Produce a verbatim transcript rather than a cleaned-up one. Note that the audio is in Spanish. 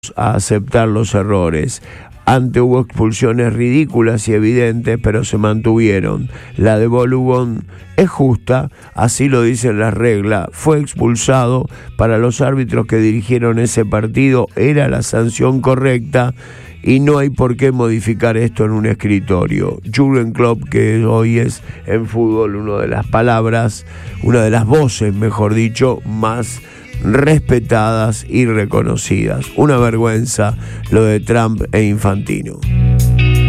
dispuestos a aceptar los errores. Antes hubo expulsiones ridículas y evidentes, pero se mantuvieron. La de Balogun es justa, así lo dicen las reglas. Fue expulsado, para los árbitros que dirigieron ese partido era la sanción correcta y no hay por qué modificar esto en un escritorio. Jürgen Klopp, que hoy es en fútbol una de las palabras, una de las voces, mejor dicho, más respetadas y reconocidas. Una vergüenza lo de Trump e Infantino.